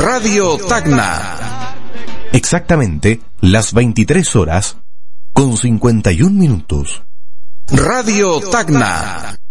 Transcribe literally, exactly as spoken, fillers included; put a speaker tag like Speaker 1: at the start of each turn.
Speaker 1: Radio Tacna.
Speaker 2: Exactamente las veintitrés horas con cincuenta y un minutos.
Speaker 1: Radio Tacna.